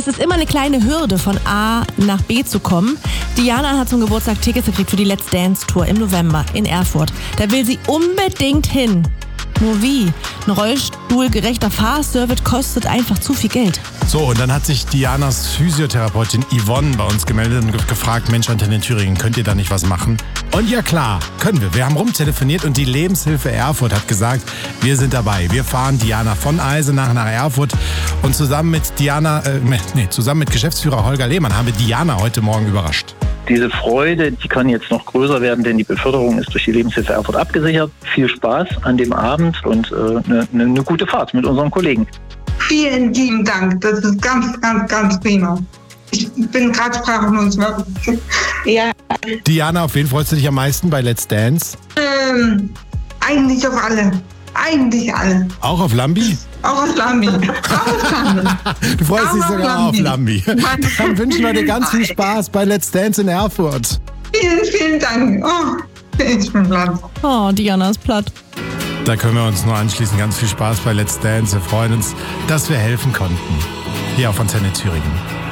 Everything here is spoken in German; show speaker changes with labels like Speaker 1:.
Speaker 1: Es ist immer eine kleine Hürde, von A nach B zu kommen. Diana hat zum Geburtstag Tickets gekriegt für die Let's Dance Tour im November in Erfurt. Da will sie unbedingt hin. Nur wie? Ein rollstuhlgerechter Fahrservice kostet einfach zu viel Geld.
Speaker 2: So, und dann hat sich Dianas Physiotherapeutin Yvonne bei uns gemeldet und gefragt, Mensch, Antenne Thüringen, könnt ihr da nicht was machen? Und ja klar, können wir. Wir haben rumtelefoniert und die Lebenshilfe Erfurt hat gesagt, wir sind dabei. Wir fahren Diana von Eisenach nach Erfurt und zusammen mit Geschäftsführer Holger Lehmann haben wir Diana heute Morgen überrascht.
Speaker 3: Diese Freude, die kann jetzt noch größer werden, denn die Beförderung ist durch die Lebenshilfe Erfurt abgesichert. Viel Spaß an dem Abend und eine gute Fahrt mit unseren Kollegen.
Speaker 4: Vielen lieben Dank, das ist ganz, ganz, ganz prima. Ich bin gerade sprachlos. Ja.
Speaker 2: Diana, auf wen freust du dich am meisten bei Let's Dance?
Speaker 4: Eigentlich auf alle. Eigentlich alle.
Speaker 2: Auch auf Lambi?
Speaker 4: Auch auf Lambi.
Speaker 2: Du freust dich sogar auf Lambi. Dann wünschen wir dir ganz viel Spaß bei Let's Dance in Erfurt.
Speaker 4: Vielen, vielen Dank. Oh, ich bin platt.
Speaker 1: Oh, Diana ist platt.
Speaker 2: Da können wir uns nur anschließen. Ganz viel Spaß bei Let's Dance. Wir freuen uns, dass wir helfen konnten. Hier auf Antenne Thüringen.